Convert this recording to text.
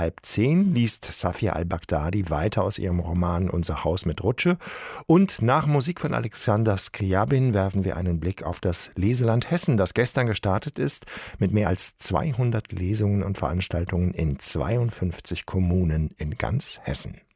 9:30 liest Safia al-Baghdadi weiter aus ihrem Roman Unser Haus mit Rutsche. Und nach Musik von Alexander Scriabin werfen wir einen Blick auf das Leseland Hessen, das gestern gestartet ist mit mehr als 200 Lesungen und Veranstaltungen in 52 Kommunen in ganz Hessen.